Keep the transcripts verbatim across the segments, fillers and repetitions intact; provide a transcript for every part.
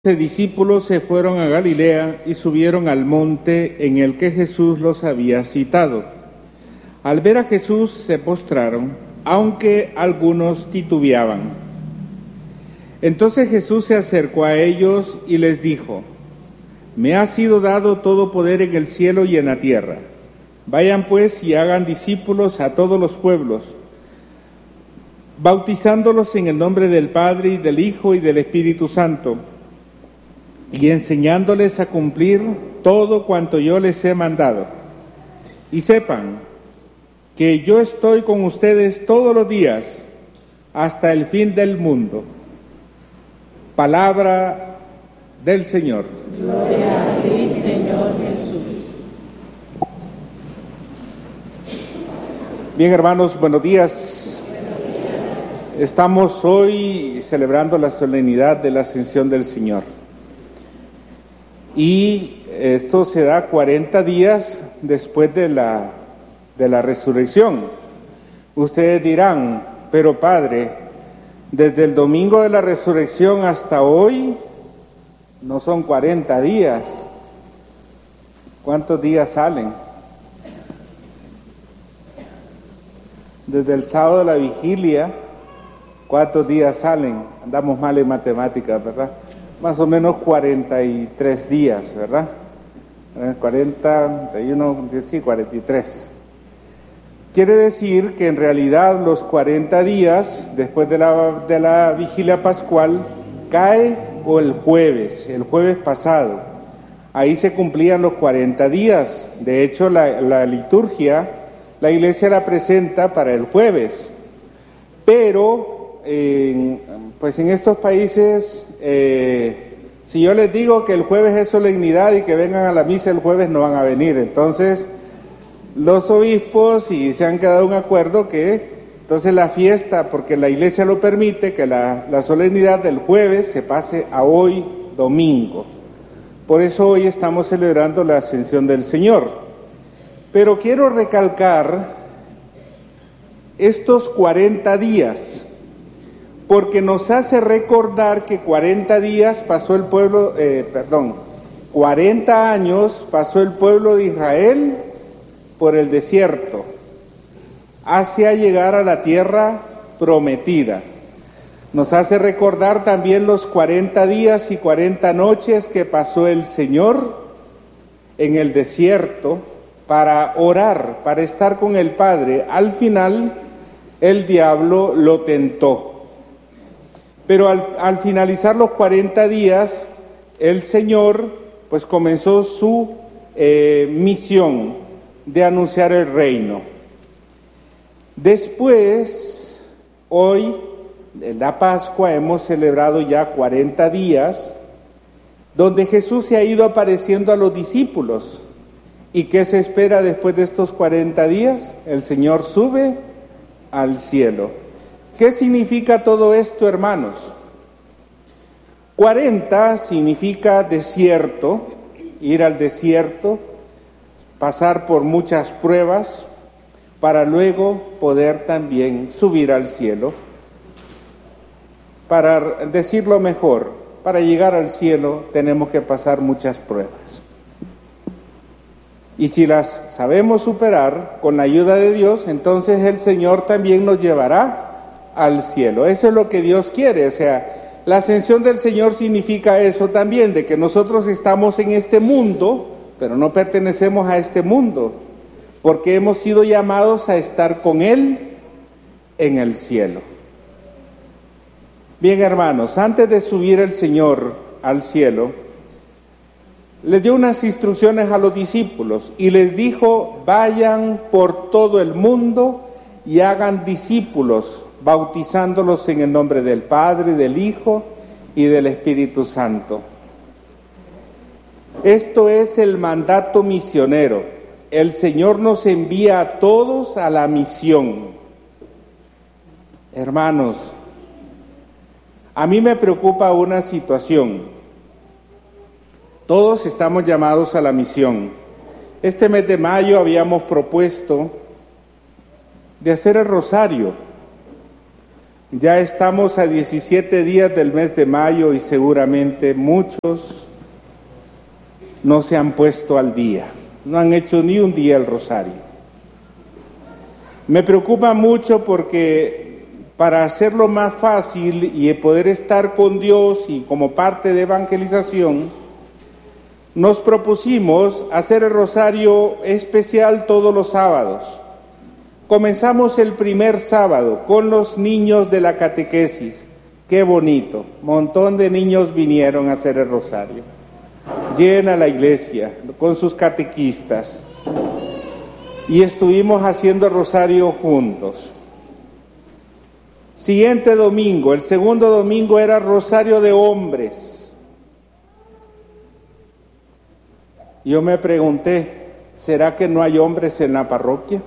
Los discípulos se fueron a Galilea y subieron al monte en el que Jesús los había citado. Al ver a Jesús se postraron, aunque algunos titubeaban. Entonces Jesús se acercó a ellos y les dijo: Me ha sido dado todo poder en el cielo y en la tierra. Vayan pues y hagan discípulos a todos los pueblos, bautizándolos en el nombre del Padre y del Hijo y del Espíritu Santo, y enseñándoles a cumplir todo cuanto yo les he mandado. Y sepan que yo estoy con ustedes todos los días hasta el fin del mundo. Palabra del Señor. Gloria a ti, Señor Jesús. Bien, hermanos, buenos días. Buenos días. Estamos hoy celebrando la solemnidad de la Ascensión del Señor. Y esto se da cuarenta días después de la, de la resurrección. Ustedes dirán: pero Padre, desde el domingo de la resurrección hasta hoy no son cuarenta días. ¿Cuántos días salen? Desde el sábado de la vigilia, ¿cuántos días salen? Andamos mal en matemáticas, ¿verdad? Más o menos cuarenta y tres días, ¿verdad? cuarenta, cuarenta y uno, sí, cuarenta y tres. Quiere decir que en realidad los cuarenta días después de la, de la vigilia pascual cae o el jueves, el jueves pasado. Ahí se cumplían los cuarenta días. De hecho, la, la liturgia, la iglesia la presenta para el jueves. Pero, eh, pues en estos países, eh, si yo les digo que el jueves es solemnidad y que vengan a la misa el jueves, no van a venir. Entonces, los obispos y se han quedado un acuerdo que entonces la fiesta, porque la iglesia lo permite, que la, la solemnidad del jueves se pase a hoy, domingo. Por eso hoy estamos celebrando la Ascensión del Señor. Pero quiero recalcar estos cuarenta días, porque nos hace recordar que cuarenta días pasó el pueblo, eh, perdón, cuarenta años pasó el pueblo de Israel por el desierto, hacia llegar a la tierra prometida. Nos hace recordar también los cuarenta días y cuarenta noches que pasó el Señor en el desierto para orar, para estar con el Padre. Al final, el diablo lo tentó. Pero al, al finalizar los cuarenta días, el Señor pues comenzó su eh, misión de anunciar el reino. Después, hoy, en la Pascua, hemos celebrado ya cuarenta días, donde Jesús se ha ido apareciendo a los discípulos. ¿Y qué se espera después de estos cuarenta días? El Señor sube al cielo. ¿Qué significa todo esto, hermanos? cuarenta significa desierto, ir al desierto, pasar por muchas pruebas, para luego poder también subir al cielo. Para decirlo mejor, para llegar al cielo tenemos que pasar muchas pruebas. Y si las sabemos superar con la ayuda de Dios, entonces el Señor también nos llevará al cielo. Eso es lo que Dios quiere. O sea, la ascensión del Señor significa eso también, de que nosotros estamos en este mundo, pero no pertenecemos a este mundo, porque hemos sido llamados a estar con Él en el cielo. Bien, hermanos, antes de subir el Señor al cielo, les dio unas instrucciones a los discípulos y les dijo: vayan por todo el mundo y hagan discípulos, bautizándolos en el nombre del Padre, del Hijo y del Espíritu Santo. Esto es el mandato misionero. El Señor nos envía a todos a la misión. Hermanos, a mí me preocupa una situación. Todos estamos llamados a la misión. Este mes de mayo habíamos propuesto de hacer el rosario. Ya estamos a diecisiete días del mes de mayo y seguramente muchos no se han puesto al día, no han hecho ni un día el rosario. Me preocupa mucho porque para hacerlo más fácil y poder estar con Dios y como parte de evangelización, nos propusimos hacer el rosario especial todos los sábados. Comenzamos el primer sábado con los niños de la catequesis. Qué bonito, montón de niños vinieron a hacer el rosario. Llena la iglesia con sus catequistas. Y estuvimos haciendo el rosario juntos. Siguiente domingo, el segundo domingo era rosario de hombres. Yo me pregunté, ¿será que no hay hombres en la parroquia?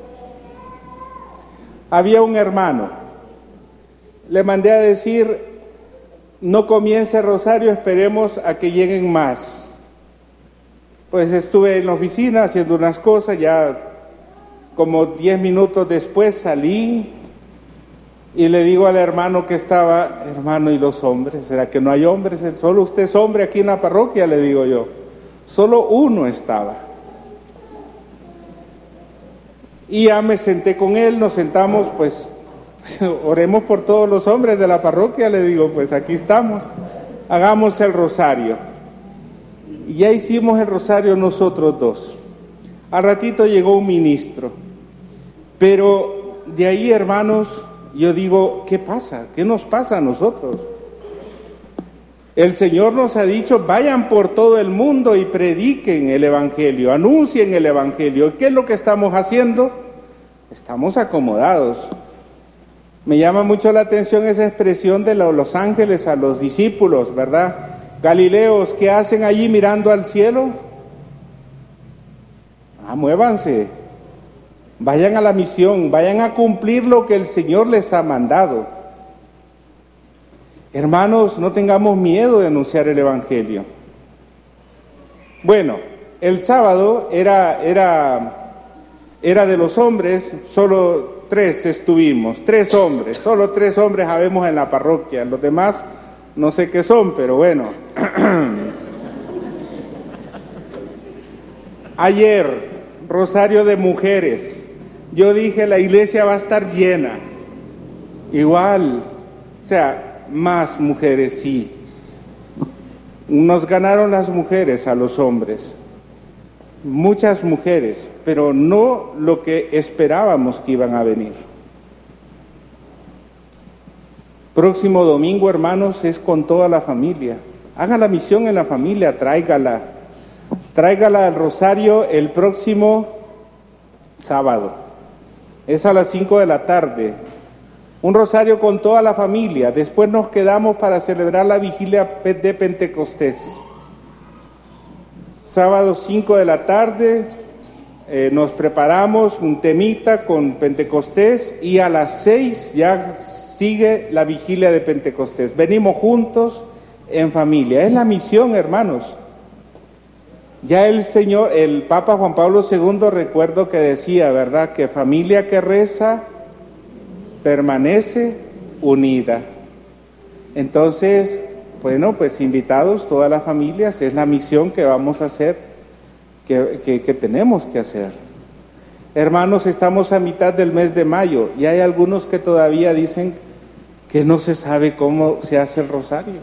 Había un hermano, le mandé a decir, no comience el rosario, esperemos a que lleguen más. Pues estuve en la oficina haciendo unas cosas, ya como diez minutos después salí y le digo al hermano que estaba, hermano, ¿y los hombres? ¿Será que no hay hombres? Solo usted es hombre aquí en la parroquia, le digo yo. Solo uno estaba. Y ya me senté con él, nos sentamos, pues, oremos por todos los hombres de la parroquia, le digo, pues aquí estamos, hagamos el rosario. Y ya hicimos el rosario nosotros dos. Al ratito llegó un ministro, pero de ahí, hermanos, yo digo, ¿qué pasa? ¿Qué nos pasa a nosotros? El Señor nos ha dicho, vayan por todo el mundo y prediquen el Evangelio, anuncien el Evangelio. ¿Qué es lo que estamos haciendo? Estamos acomodados. Me llama mucho la atención esa expresión de los ángeles a los discípulos, ¿verdad? Galileos, ¿qué hacen allí mirando al cielo? Ah, muévanse, vayan a la misión, vayan a cumplir lo que el Señor les ha mandado. Hermanos, no tengamos miedo de anunciar el Evangelio. Bueno, el sábado era, era, era de los hombres, solo tres estuvimos, tres hombres, solo tres hombres habemos en la parroquia, los demás no sé qué son, pero bueno. Ayer, rosario de mujeres, yo dije la iglesia va a estar llena, igual, o sea, más mujeres, sí. Nos ganaron las mujeres a los hombres, muchas mujeres, pero no lo que esperábamos que iban a venir. Próximo domingo, hermanos, es con toda la familia. Haga la misión en la familia, tráigala. Tráigala al rosario el próximo sábado. Es a las cinco de la tarde. Un rosario con toda la familia. Después nos quedamos para celebrar la vigilia de Pentecostés. Sábado cinco de la tarde, eh, nos preparamos un temita con Pentecostés y a las seis ya sigue la vigilia de Pentecostés. Venimos juntos en familia. Es la misión, hermanos. Ya el Señor, el Papa Juan Pablo segundo, recuerdo que decía, ¿verdad?, que familia que reza permanece unida. Entonces, bueno, pues invitados todas las familias, es la misión que vamos a hacer, que, que, que tenemos que hacer. Hermanos, estamos a mitad del mes de mayo y hay algunos que todavía dicen que no se sabe cómo se hace el rosario.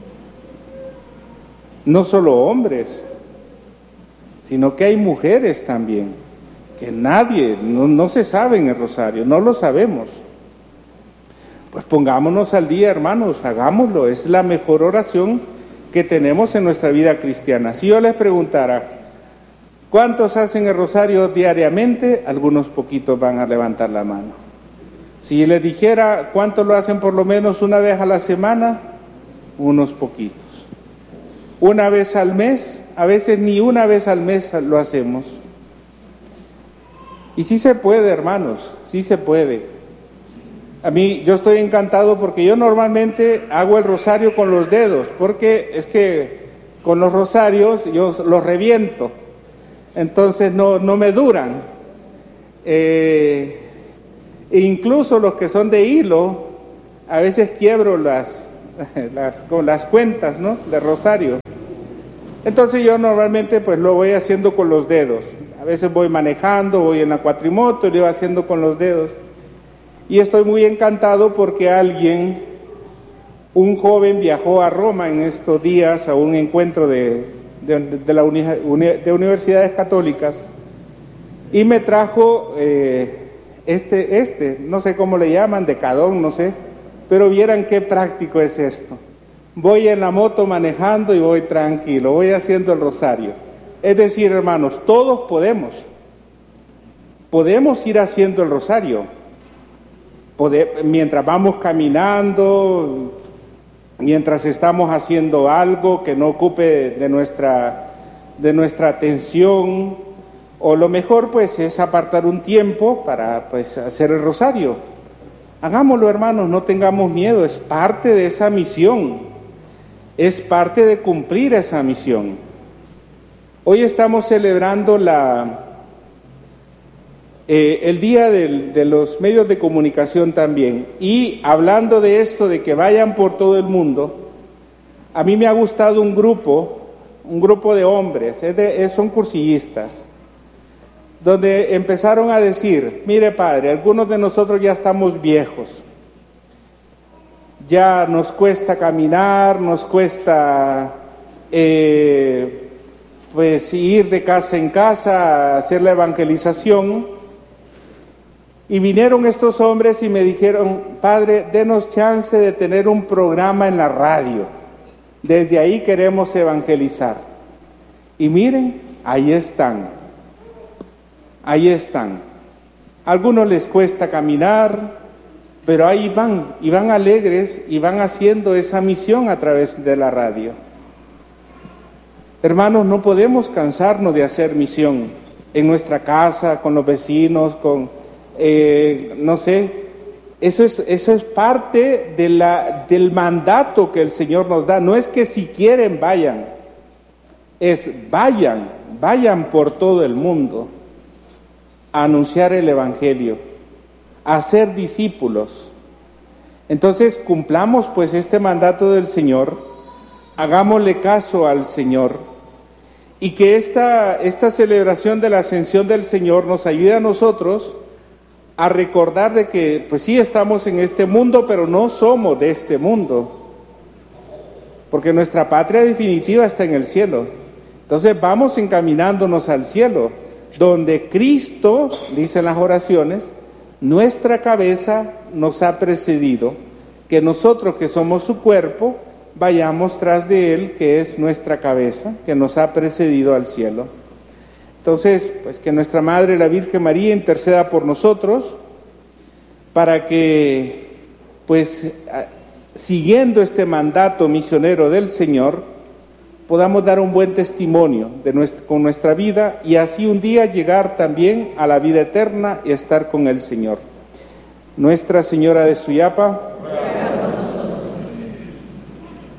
No solo hombres, sino que hay mujeres también, que nadie, no, no se sabe en el rosario, no lo sabemos. Pues pongámonos al día, hermanos, hagámoslo, es la mejor oración que tenemos en nuestra vida cristiana. Si yo les preguntara, ¿cuántos hacen el rosario diariamente? Algunos poquitos van a levantar la mano. Si les dijera, ¿cuántos lo hacen por lo menos una vez a la semana? Unos poquitos. Una vez al mes, a veces ni una vez al mes lo hacemos. Y sí se puede, hermanos, sí se puede. A mí, yo estoy encantado porque yo normalmente hago el rosario con los dedos, porque es que con los rosarios yo los reviento, entonces no, no me duran. Eh, e incluso los que son de hilo, a veces quiebro las, las, las cuentas, ¿no?, de rosario. Entonces yo normalmente pues lo voy haciendo con los dedos. A veces voy manejando, voy en la cuatrimoto y lo voy haciendo con los dedos. Y estoy muy encantado porque alguien, un joven viajó a Roma en estos días a un encuentro de, de, de, la uni, de universidades católicas y me trajo eh, este, este, no sé cómo le llaman, decadón, no sé, pero vieran qué práctico es esto. Voy en la moto manejando y voy tranquilo, voy haciendo el rosario. Es decir, hermanos, todos podemos, podemos ir haciendo el rosario, Poder, mientras vamos caminando, mientras estamos haciendo algo que no ocupe de nuestra, de nuestra atención, o lo mejor pues es apartar un tiempo para pues hacer el rosario. Hagámoslo, hermanos, no tengamos miedo, es parte de esa misión. Es parte de cumplir esa misión. Hoy estamos celebrando la, eh, el Día del, de los Medios de Comunicación también. Y hablando de esto, de que vayan por todo el mundo, a mí me ha gustado un grupo, un grupo de hombres, es de, es, son cursillistas, donde empezaron a decir, mire padre, algunos de nosotros ya estamos viejos. Ya nos cuesta caminar, nos cuesta eh, pues ir de casa en casa a hacer la evangelización. Y vinieron estos hombres y me dijeron, padre, denos chance de tener un programa en la radio. Desde ahí queremos evangelizar. Y miren, ahí están, ahí están. A algunos les cuesta caminar, pero ahí van, y van alegres, y van haciendo esa misión a través de la radio. Hermanos, no podemos cansarnos de hacer misión en nuestra casa, con los vecinos, con, eh, no sé, eso es, eso es parte de la, del mandato que el Señor nos da. No es que si quieren vayan, es vayan, vayan por todo el mundo a anunciar el Evangelio, a ser discípulos. Entonces cumplamos pues este mandato del Señor, hagámosle caso al Señor, y que esta, esta celebración de la ascensión del Señor nos ayude a nosotros a recordar de que pues sí estamos en este mundo, pero no somos de este mundo, porque nuestra patria definitiva está en el cielo. Entonces vamos encaminándonos al cielo, donde Cristo, dicen las oraciones, nuestra cabeza nos ha precedido, que nosotros que somos su cuerpo, vayamos tras de Él, que es nuestra cabeza, que nos ha precedido al cielo. Entonces, pues que nuestra Madre, la Virgen María, interceda por nosotros, para que, pues, siguiendo este mandato misionero del Señor, podamos dar un buen testimonio de nuestra, con nuestra vida, y así un día llegar también a la vida eterna y estar con el Señor. Nuestra Señora de Suyapa,